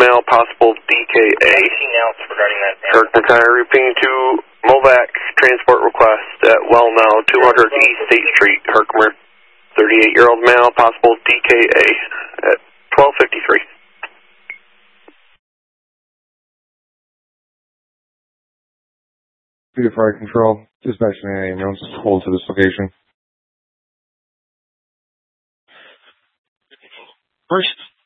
male, possible DKA. Kirk McIntyre repeating to Movac transport request at well now 200 East State Street, Herkimer. 38-year-old male, possible DKA at 12:53. Peter Fire Control, dispatching an ambulance, hold to this location. First